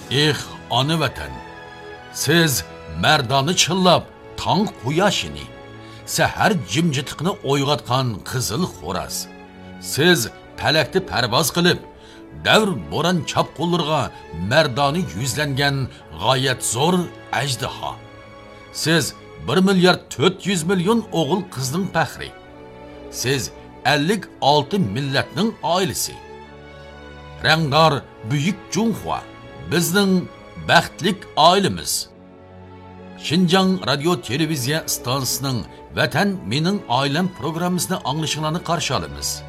Ona vatan, siz merdani chillab tong quyoshini, sahar jimjitiqni o'yg'atgan qizil xo'raz. Siz palakni parvoz qilib, davr bo'ron chapqullarga merdani yuzlangan g'oyat zo'r ajdaho. Siz 1,4 milliard o'g'il qizning faxri. Siz 56 millatning oilasi. Rangdor buyuk Junxua bizning baxtlik oilamiz. Xinjiang radio televiziya stansiyasining Vatan mening oilam programmasini anglashingizni qarshi olamiz.